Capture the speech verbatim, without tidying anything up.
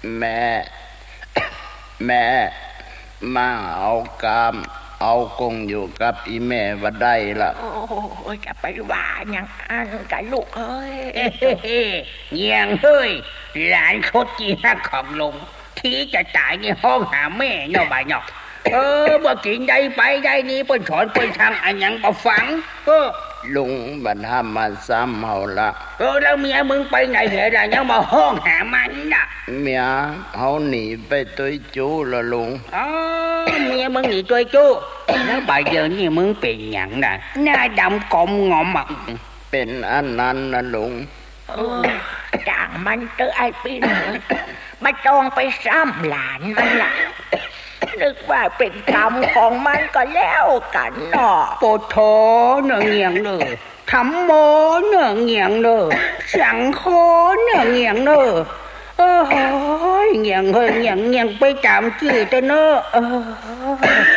แม่แม่มาเอากามเอากงอยู่กับอีแม่ว่าได้ละโอ้ยจะไปว่าอย่างอันกับลูกเอ้ยเงียงเฮ้ยหลานโคตรจีฮักของลุงที่จะตายในห้องหาแม่เนาะบ่ายเนาะเออเมื่อกินได้ไปได้นี่เปิ้นสอนเปิ้นทางอันยังบ่ฟังเออลุงบัดห้ามมาซ้ำเฮาละเออแล้วเมียมึงไปไหนเหรอยังมาห้องหามันน่ะเมียเฮาหนีไปตุ้ยจู้ละลุงอ๋อเมียมึงหนีตุ้ยจู้แล้วบ่ายเดี๋ยวนี้มึงเป็นหยังน่ะหน้าดำกลมงอมอ่ะเป็นอันนั้นนะลุงเออจ้างมันเตอไอ้ปีนไม่ต้องไปซ้ำหลานมันล่ะนึกว่าเป็นกรรมของมันก็แล้วกันเนาะโปโถเนื้อเงียงเด้อธรรมโมเนื้อเงียงเด้อสังโฆเนื้อเงียงเด้อเออเงียงเฮ้ยเงียงเงียงไปตามชื่อเด้อเนาะเออ